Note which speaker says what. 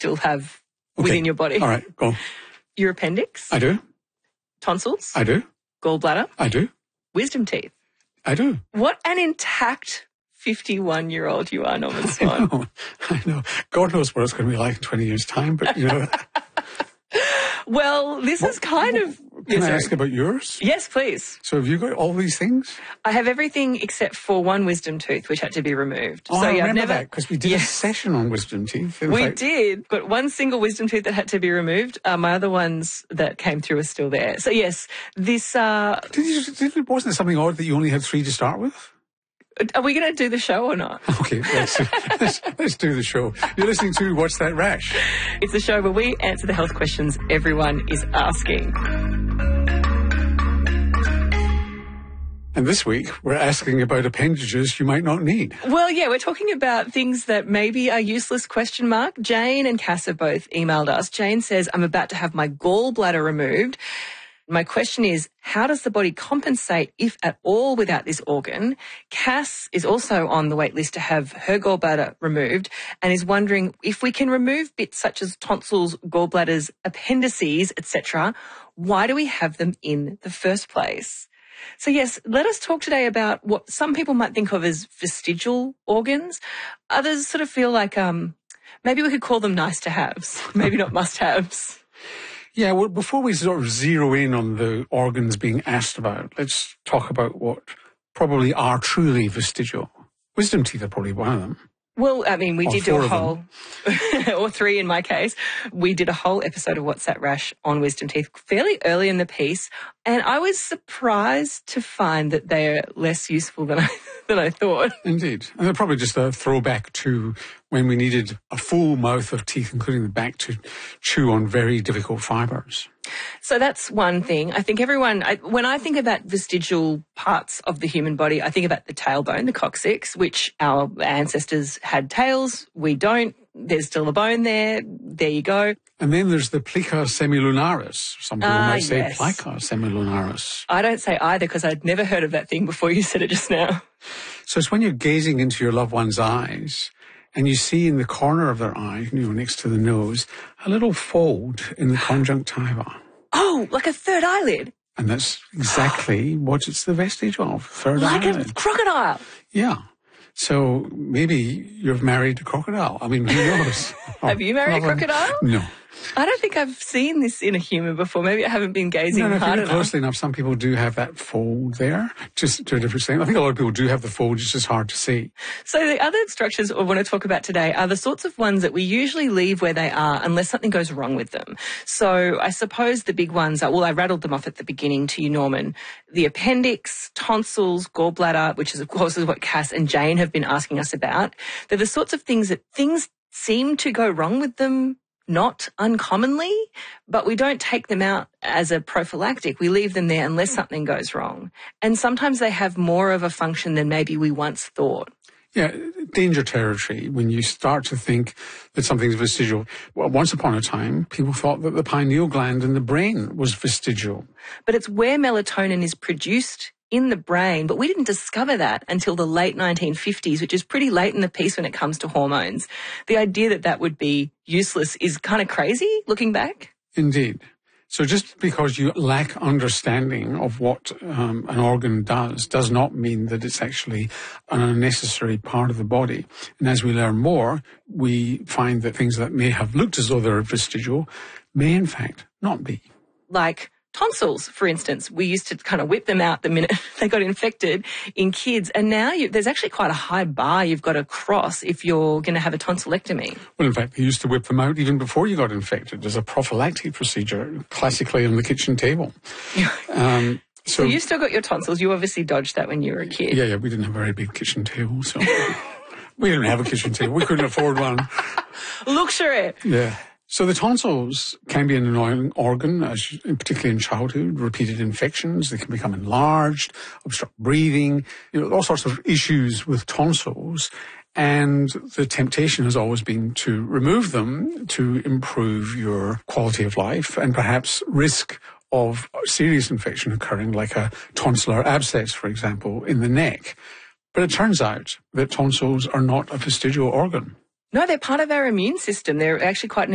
Speaker 1: still have within your body.
Speaker 2: All right, go.
Speaker 1: Your appendix?
Speaker 2: I do.
Speaker 1: Tonsils?
Speaker 2: I do.
Speaker 1: Gallbladder?
Speaker 2: I do.
Speaker 1: Wisdom teeth?
Speaker 2: I do.
Speaker 1: What an intact 51-year-old you are, Norman Swan.
Speaker 2: I know. God knows what it's going to be like in 20 years' time, but, you know.
Speaker 1: Well, this is kind of...
Speaker 2: Can I ask about yours?
Speaker 1: Yes, please.
Speaker 2: So have you got all these things?
Speaker 1: I have everything except for one wisdom tooth, which had to be removed.
Speaker 2: Oh,
Speaker 1: so,
Speaker 2: I
Speaker 1: yeah,
Speaker 2: remember that, because we did a session on wisdom teeth.
Speaker 1: We did. Got one single wisdom tooth that had to be removed. My other ones that came through are still there. So, yes, this...
Speaker 2: Wasn't it something odd that you only had 3 to start with?
Speaker 1: Are we going to do the show or not?
Speaker 2: Okay, let's do the show. You're listening to What's That Rash?
Speaker 1: It's the show where we answer the health questions everyone is asking.
Speaker 2: And this week, we're asking about appendages you might not need.
Speaker 1: Well, yeah, we're talking about things that maybe are useless, ? Jane and Cass have both emailed us. Jane says, I'm about to have my gallbladder removed. My question is, how does the body compensate, if at all, without this organ? Cass is also on the wait list to have her gallbladder removed and is wondering if we can remove bits such as tonsils, gallbladders, appendices, etc., why do we have them in the first place? So, yes, let us talk today about what some people might think of as vestigial organs. Others sort of feel like maybe we could call them nice-to-haves, maybe not must-haves.
Speaker 2: Yeah, well, before we sort of zero in on the organs being asked about, let's talk about what probably are truly vestigial. Wisdom teeth are probably one of them.
Speaker 1: Well, I mean, we did do a whole, or 3 in my case, we did a whole episode of What's That Rash on wisdom teeth fairly early in the piece, and I was surprised to find that they are less useful than I thought.
Speaker 2: Indeed. And they're probably just a throwback to when we needed a full mouth of teeth, including the back, to chew on very difficult fibres.
Speaker 1: So that's one thing. I think when I think about vestigial parts of the human body, I think about the tailbone, the coccyx, which our ancestors had tails. We don't. There's still a bone there. There you go.
Speaker 2: And then there's the plica semilunaris. Some people might say
Speaker 1: yes.
Speaker 2: plica semilunaris.
Speaker 1: I don't say either because I'd never heard of that thing before you said it just now.
Speaker 2: So it's when you're gazing into your loved one's eyes and you see in the corner of their eye, next to the nose, a little fold in the conjunctiva.
Speaker 1: Oh, like a third eyelid.
Speaker 2: And that's exactly what it's the vestige of, third eyelid.
Speaker 1: Like a crocodile.
Speaker 2: Yeah. So maybe you've married a crocodile. I mean, who knows?
Speaker 1: Have you married a crocodile?
Speaker 2: No.
Speaker 1: I don't think I've seen this in a human before. Maybe I haven't been gazing hard enough.
Speaker 2: If you look closely enough, some people do have that fold there, just to a different extent. I think a lot of people do have the fold, it's just hard to see. So
Speaker 1: the other structures I want to talk about today are the sorts of ones that we usually leave where they are unless something goes wrong with them. So I suppose the big ones are, well, I rattled them off at the beginning to you, Norman. The appendix, tonsils, gallbladder, which is, of course, is what Cass and Jane have been asking us about. They're the sorts of things that things seem to go wrong with them not uncommonly, but we don't take them out as a prophylactic. We leave them there unless something goes wrong. And sometimes they have more of a function than maybe we once thought.
Speaker 2: Yeah, danger territory when you start to think that something's vestigial. Well, once upon a time, people thought that the pineal gland in the brain was vestigial.
Speaker 1: But it's where melatonin is produced in the brain, but we didn't discover that until the late 1950s, which is pretty late in the piece when it comes to hormones. The idea that that would be useless is kind of crazy, looking back.
Speaker 2: Indeed. So just because you lack understanding of what an organ does not mean that it's actually an unnecessary part of the body. And as we learn more, we find that things that may have looked as though they're vestigial may in fact not be.
Speaker 1: Like tonsils, for instance. We used to kind of whip them out the minute they got infected in kids. And now there's actually quite a high bar you've got to cross if you're going to have a tonsillectomy.
Speaker 2: Well, in fact, they used to whip them out even before you got infected as a prophylactic procedure, classically on the kitchen table.
Speaker 1: So you still got your tonsils. You obviously dodged that when you were a kid.
Speaker 2: Yeah, we didn't have a very big kitchen table, so we didn't have a kitchen table. We couldn't afford one.
Speaker 1: Luxury.
Speaker 2: Yeah. So the tonsils can be an annoying organ, particularly in childhood. Repeated infections, they can become enlarged, obstruct breathing, all sorts of issues with tonsils. And the temptation has always been to remove them to improve your quality of life and perhaps risk of serious infection occurring, like a tonsillar abscess, for example, in the neck. But it turns out that tonsils are not a vestigial organ.
Speaker 1: No, they're part of our immune system. They're actually quite an